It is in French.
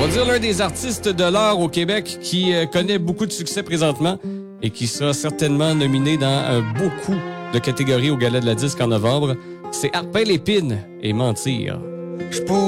On va dire l'un des artistes de l'art au Québec qui connaît beaucoup de succès présentement et qui sera certainement nominé dans beaucoup de catégories au Gala de la Disque en novembre. C'est Harpin Lépine et Mentir.